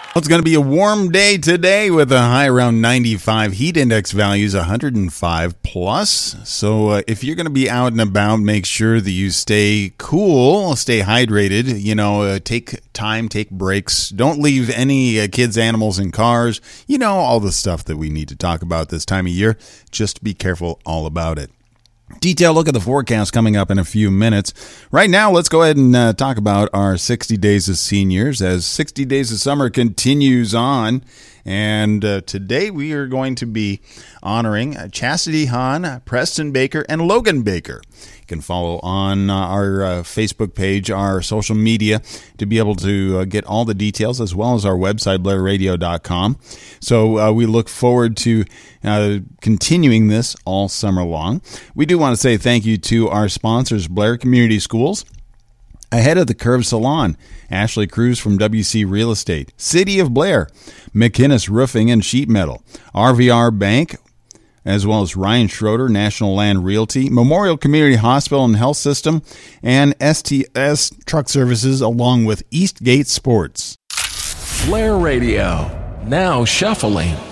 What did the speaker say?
Well, it's going to be a warm day today with a high around 95, heat index values 105 plus. So if you're going to be out and about, make sure that you stay cool, stay hydrated, take time, take breaks. Don't leave any kids, animals in cars, all the stuff that we need to talk about this time of year. Just be careful all about it. Detailed look at the forecast coming up in a few minutes. Right now, let's go ahead and talk about our 60 Days of Seniors as 60 Days of Summer continues on. And today we are going to be honoring Chastity Hahn, Preston Baker, and Logan Baker. You can follow on our Facebook page, our social media, to be able to get all the details, as well as our website, blairradio.com. So we look forward to continuing this all summer long. We do want to say thank you to our sponsors, Blair Community Schools, Ahead of the Curve Salon, Ashley Cruz from WC Real Estate, City of Blair, McInnes Roofing and Sheet Metal, RVR Bank, as well as Ryan Schroeder, National Land Realty, Memorial Community Hospital and Health System, and STS Truck Services, along with Eastgate Sports. Blair Radio, now shuffling.